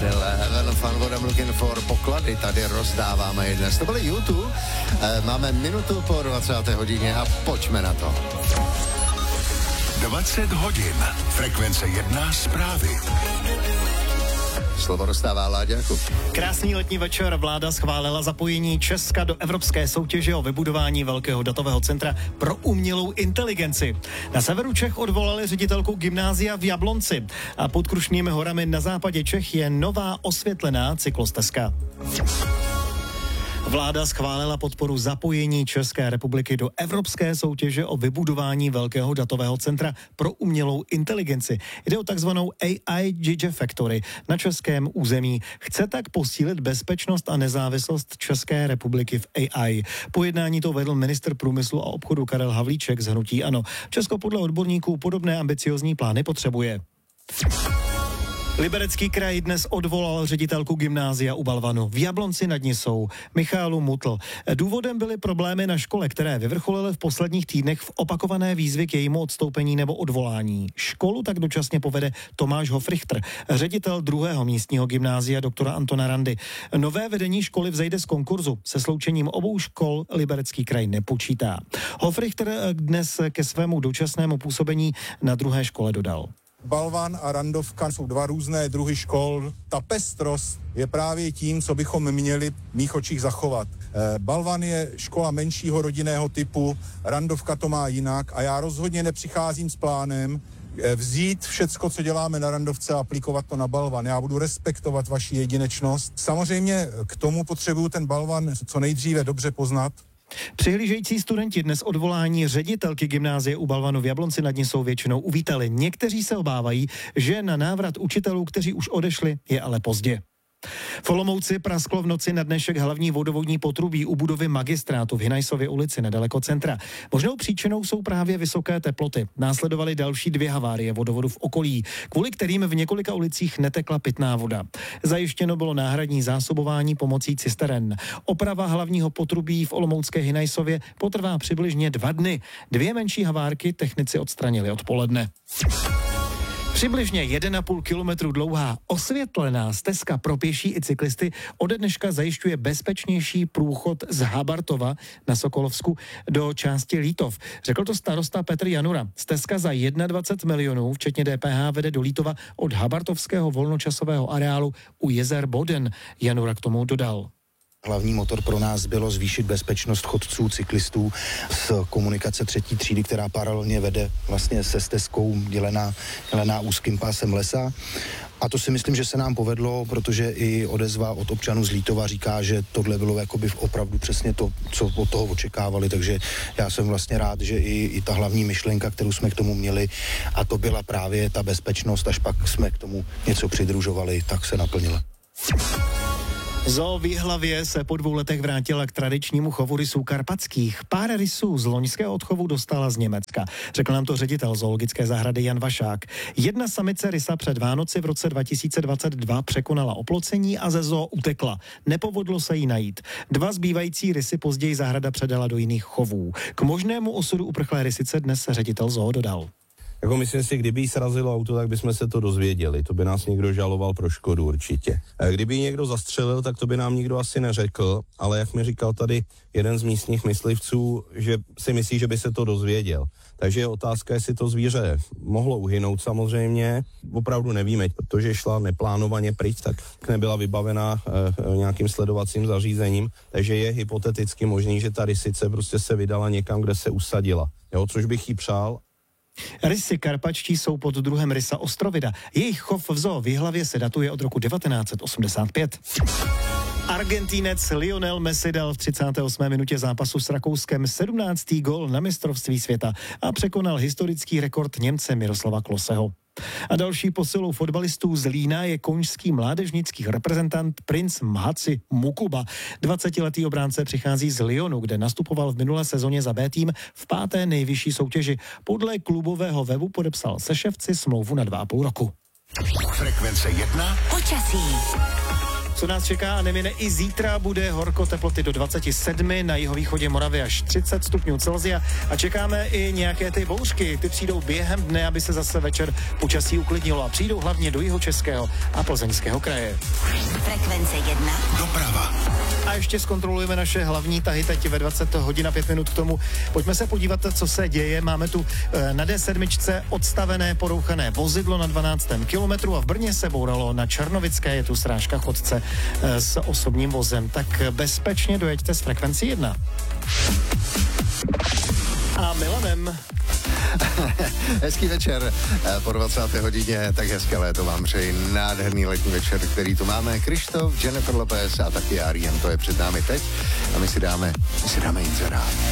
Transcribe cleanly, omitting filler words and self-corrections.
still having fun what I'm looking for. Poklady tady rozdáváme i dnes. To byly YouTube. Máme minutu po 20. hodině a pojďme na to. 20 hodin. Frekvence 1 zprávy. Slovo dostává Láďa Jakub. Krásný letní večer. Vláda schválila zapojení Česka do evropské soutěže o vybudování velkého datového centra pro umělou inteligenci. Na severu Čech odvolali ředitelku gymnázia v Jablonci a pod Krušnými horami na západě Čech je nová osvětlená cyklostezka. Vláda schválila podporu zapojení České republiky do evropské soutěže o vybudování velkého datového centra pro umělou inteligenci. Jde o takzvanou AI Gigafactory na českém území. Chce tak posílit bezpečnost a nezávislost České republiky v AI. Po jednání to vedl ministr průmyslu a obchodu Karel Havlíček z hnutí ANO. Česko podle odborníků podobné ambiciozní plány potřebuje. Liberecký kraj dnes odvolal ředitelku gymnázia u Balvanu v Jablonci nad Nisou, Michálu Mutl. Důvodem byly problémy na škole, které vyvrcholily v posledních týdnech v opakované výzvy k jejímu odstoupení nebo odvolání. Školu tak dočasně povede Tomáš Hofrichter, ředitel druhého místního gymnázia doktora Antona Randy. Nové vedení školy vzejde z konkurzu. Se sloučením obou škol Liberecký kraj nepočítá. Hofrichter dnes ke svému dočasnému působení na druhé škole dodal. Balvan a Randovka jsou dva různé druhy škol. Ta pestrost je právě tím, co bychom měli v mých očích zachovat. Balvan je škola menšího rodinného typu, Randovka to má jinak a já rozhodně nepřicházím s plánem vzít všecko, co děláme na Randovce a aplikovat to na Balvan. Já budu respektovat vaši jedinečnost. Samozřejmě k tomu potřebuju ten Balvan co nejdříve dobře poznat. Přihlížející studenti dnes odvolání ředitelky gymnázie u Balvanu v Jablonci nad Nisou většinou uvítali. Někteří se obávají, že na návrat učitelů, kteří už odešli, je ale pozdě. V Olomouci prasklo v noci na dnešek hlavní vodovodní potrubí u budovy magistrátu v Hinajsově ulici nedaleko centra. Možnou příčinou jsou právě vysoké teploty. Následovaly další 2 havárie vodovodu v okolí, kvůli kterým v několika ulicích netekla pitná voda. Zajištěno bylo náhradní zásobování pomocí cisteren. Oprava hlavního potrubí v olomoucké Hinajsově potrvá přibližně 2 dny. 2 menší havárky technici odstranili odpoledne. Přibližně 1,5 kilometru dlouhá osvětlená stezka pro pěší i cyklisty ode dneška zajišťuje bezpečnější průchod z Habartova na Sokolovsku do části Lítov. Řekl to starosta Petr Janura. Stezka za 21 milionů, včetně DPH, vede do Lítova od Habartovského volnočasového areálu u jezer Boden. Janura k tomu dodal. Hlavní motor pro nás bylo zvýšit bezpečnost chodců, cyklistů z komunikace 3. třídy, která paralelně vede vlastně se stezkou dělená úzkým pásem lesa. A to si myslím, že se nám povedlo, protože i odezva od občanů z Lítova říká, že tohle bylo jakoby opravdu přesně to, co od toho očekávali, takže já jsem vlastně rád, že i ta hlavní myšlenka, kterou jsme k tomu měli, a to byla právě ta bezpečnost, až pak jsme k tomu něco přidružovali, tak se naplnila. Zoo v Jihlavě se po 2 letech vrátila k tradičnímu chovu rysů karpatských. Pár rysů z loňského odchovu dostala z Německa. Řekl nám to ředitel zoologické zahrady Jan Vašák. Jedna samice rysa před Vánoci v roce 2022 překonala oplocení a ze zoo utekla. Nepovodlo se jí najít. 2 zbývající rysy později zahrada předala do jiných chovů. K možnému osudu uprchlé rysice dnes ředitel zoo dodal. Jako myslím si, kdyby jí srazilo auto, tak bychom se to dozvěděli. To by nás někdo žaloval pro škodu určitě. Kdyby jí někdo zastřelil, tak to by nám nikdo asi neřekl, ale jak mi říkal tady jeden z místních myslivců, že si myslí, že by se to dozvěděl. Takže je otázka, jestli to zvíře mohlo uhynout samozřejmě. Opravdu nevíme, protože šla neplánovaně pryč, tak nebyla vybavená nějakým sledovacím zařízením. Takže je hypoteticky možný, že ta rysice prostě se vydala někam, kde se usadila. Jo, což bych jí přál. Rysy karpačtí jsou pod druhem rysa ostrovida. Jejich chov v zoo v Jihlavě se datuje od roku 1985. Argentínec Lionel Messi dal v 38. minutě zápasu s Rakouskem 17. gól na mistrovství světa a překonal historický rekord Němce Miroslava Kloseho. A další posilou fotbalistů z Lína je konžský mládežnický reprezentant princ Mhaci Mukuba. 20letý obránce přichází z Lyonu, kde nastupoval v minulé sezóně za B tým v 5. nejvyšší soutěži. Podle klubového webu podepsal se Ševci smlouvu na 2,5 roku. Frekvence 1. Počasí. Co nás čeká a nemine i zítra, bude horko, teploty do 27, na jihovýchodě Moravy až 30 stupňů Celsia a čekáme i nějaké ty bouřky. Ty přijdou během dne, aby se zase večer počasí uklidnilo a přijdou hlavně do Jihočeského a Plzeňského kraje. Frekvence 1. Doprava. A ještě zkontrolujeme naše hlavní tahy teď ve 20 hodin a 5 minut k tomu. Pojďme se podívat, co se děje. Máme tu na D7 odstavené porouchané vozidlo na 12. kilometru a v Brně se bouralo na Černovické. Je tu srážka chodce s osobním vozem. Tak bezpečně dojeďte s frekvencí 1. A Milanem. Hezký večer po 20. hodině, tak hezké léto vám přeji, nádherný letní večer, který tu máme. Krištof, Jennifer Lopez a taky Arian, to je před námi teď a my si dáme inzerát.